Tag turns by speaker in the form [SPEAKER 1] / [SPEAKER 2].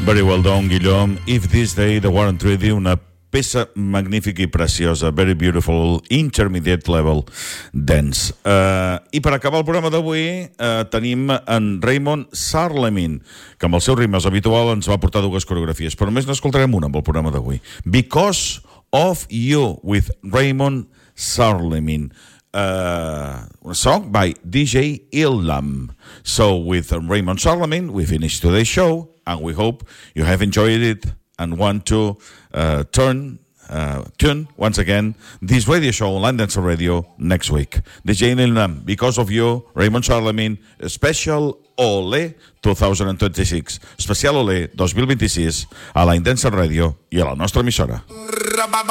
[SPEAKER 1] Very well done, Guillaume. If This Day, The War and Treaty, una peça magnífica i preciosa, very beautiful, intermediate level dance. I per acabar el programa d'avui tenim en Raymond Sarlemin, que amb els seus ritmes habitual ens va portar dues coreografies, però només n'escoltarem una amb el programa d'avui. Because of You, with Raymond Sarlemin. A song by DJ Illam. So with Raymond Sarlemin, we finish today's show, and we hope you have enjoyed it and want to tune once again this radio show, Online Dancer Radio, next week. DJ Illam, Because of You, Raymond Sarlemin, Special Ole 2026, Especial Ole 2026 a la Intensa Radio i a la nostra emissora.